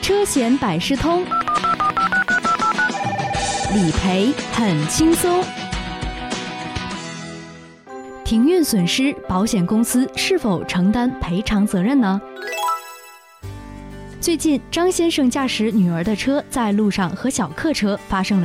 车险百事通，理赔很轻松。停运损失，保险公司是否承担赔偿责任呢？最近，张先生驾驶女儿的车在路上和小客车发生了